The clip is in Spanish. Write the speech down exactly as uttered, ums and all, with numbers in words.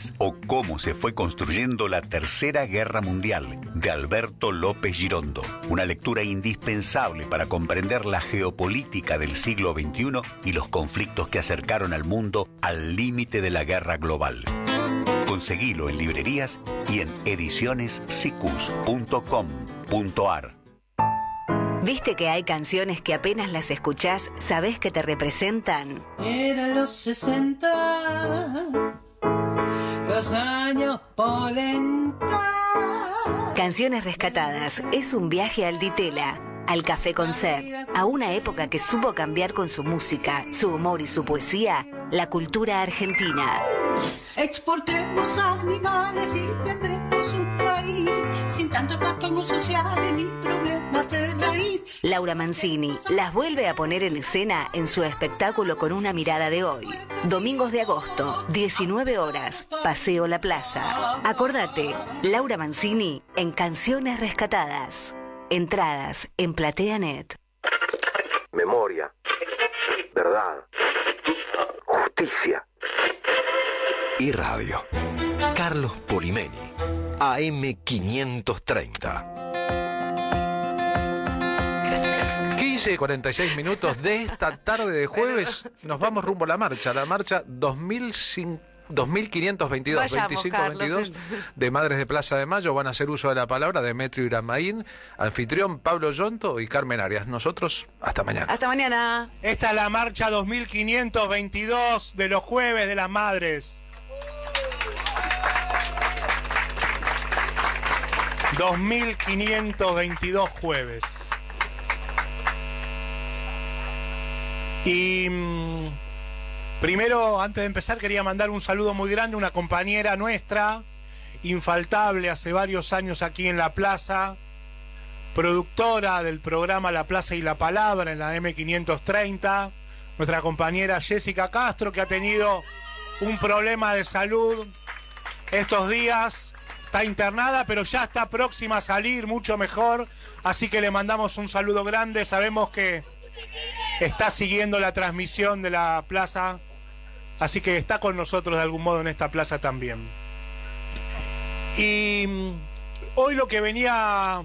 Malvinas o cómo se fue construyendo la Tercera Guerra Mundial, de Alberto López Girondo. Una lectura indispensable para comprender la geopolítica del siglo veintiuno y los conflictos que acercaron al mundo al límite de la guerra global. Conseguilo en librerías y en ediciones sicus punto com punto ar. ¿Viste que hay canciones que apenas las escuchás, sabés que te representan? Eran los sesenta, los años polenta. Canciones rescatadas es un viaje al Ditela, al Café Concert, a una época que supo cambiar con su música, su humor y su poesía, la cultura argentina. Exportemos animales y tendremos un país sin tantos trastornos sociales ni problemas de raíz. Laura Mancini las vuelve a poner en escena en su espectáculo Con una mirada de hoy. Domingos de agosto, diecinueve horas, Paseo La Plaza. Acordate, Laura Mancini en Canciones Rescatadas. Entradas en PlateaNet. Memoria, verdad, justicia y radio. Carlos Polimeni, A M quinientos treinta. quince y cuarenta y seis minutos de esta tarde de jueves, nos vamos rumbo a la marcha, la marcha dos mil quinientos veintidós, Vayamos, veinticinco Carlos. veintidós de Madres de Plaza de Mayo. Van a hacer uso de la palabra Demetrio Iramaín, anfitrión Pablo Yonto y Carmen Arias. Nosotros, hasta mañana. Hasta mañana. Esta es la marcha dos mil quinientos veintidós de los Jueves de las Madres. dos mil quinientos veintidós jueves. Y mmm, primero, antes de empezar, quería mandar un saludo muy grande a una compañera nuestra, infaltable hace varios años aquí en La Plaza, productora del programa La Plaza y la Palabra en la M quinientos treinta, nuestra compañera Jessica Castro, que ha tenido un problema de salud estos días. Está internada, pero ya está próxima a salir, mucho mejor. Así que le mandamos un saludo grande. Sabemos que está siguiendo la transmisión de la plaza, así que está con nosotros de algún modo en esta plaza también. Y hoy lo que venía